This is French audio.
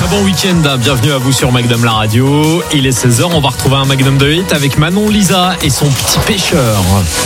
bon week-end, bienvenue à vous sur Magnum la radio. Il est 16h, on va retrouver un Magnum de hit avec Manon Lisa et son petit pêcheur.